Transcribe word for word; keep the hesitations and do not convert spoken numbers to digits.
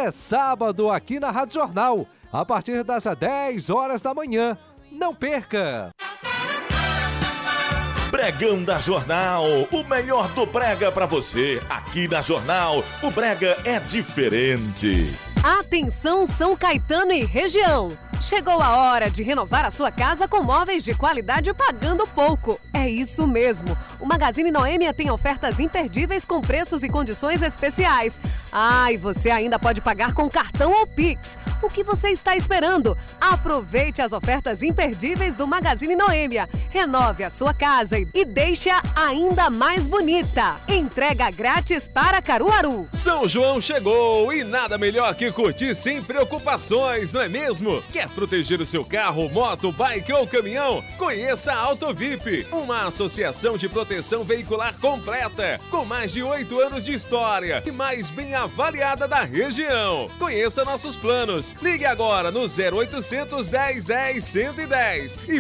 É sábado aqui na Rádio Jornal, a partir das dez horas da manhã. Não perca! Pregão da Jornal, o melhor do brega pra você. Aqui na Jornal, o brega é diferente. Atenção São Caetano e região! Chegou a hora de renovar a sua casa com móveis de qualidade pagando pouco. É isso mesmo. O Magazine Noêmia tem ofertas imperdíveis com preços e condições especiais. Ah, e você ainda pode pagar com cartão ou Pix. O que você está esperando? Aproveite as ofertas imperdíveis do Magazine Noêmia. Renove a sua casa e deixe-a ainda mais bonita. Entrega grátis para Caruaru. São João chegou e nada melhor que curtir sem preocupações, não é mesmo? Quer proteger o seu carro, moto, bike ou caminhão? Conheça a Auto V I P, uma associação de proteção veicular completa, com mais de oito anos de história e mais bem avaliada da região. Conheça nossos planos. Ligue agora no zero oitocentos, dez, dez, cento e dez e